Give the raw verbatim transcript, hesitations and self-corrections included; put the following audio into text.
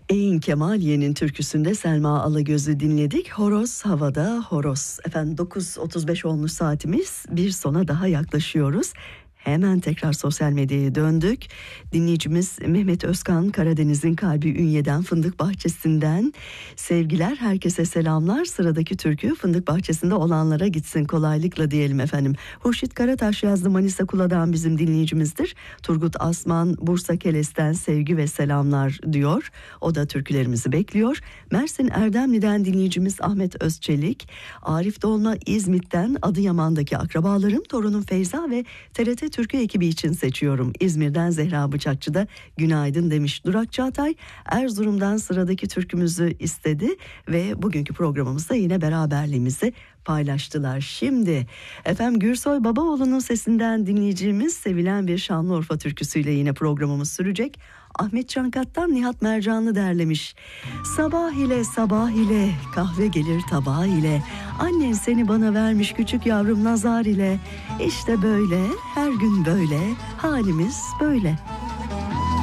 Eyn Kemaliye'nin türküsünde Selma Alagöz'ü dinledik. Horoz havada horoz. Efendim dokuz otuz beş olmuş saatimiz, bir sona daha yaklaşıyoruz. Hemen tekrar sosyal medyaya döndük. Dinleyicimiz Mehmet Özkan Karadeniz'in kalbi Ünye'den, Fındık Bahçesi'nden sevgiler, herkese selamlar. Sıradaki türkü Fındık Bahçesi'nde olanlara gitsin kolaylıkla diyelim efendim. Hurşit Karataş yazdı, Manisa Kula'dan bizim dinleyicimizdir. Turgut Asman Bursa Keles'ten sevgi ve selamlar diyor. O da türkülerimizi bekliyor. Mersin Erdemli'den dinleyicimiz Ahmet Özçelik. Arif Dolma İzmit'ten Adıyaman'daki akrabalarım, torunum Feyza ve T R T Türkü ekibi için seçiyorum. İzmir'den Zehra Bıçakçı da günaydın demiş. Durak Çağatay Erzurum'dan sıradaki türkümüzü istedi ve bugünkü programımızda yine beraberliğimizi paylaştılar. Şimdi efendim Gürsoy Babaoğlu'nun sesinden dinleyeceğimiz sevilen bir Şanlıurfa türküsüyle yine programımız sürecek. Ahmet Çankat'tan Nihat Mercanlı derlemiş. Sabah ile sabah ile kahve gelir tabağı ile, annen seni bana vermiş küçük yavrum nazar ile. İşte böyle her gün böyle halimiz böyle.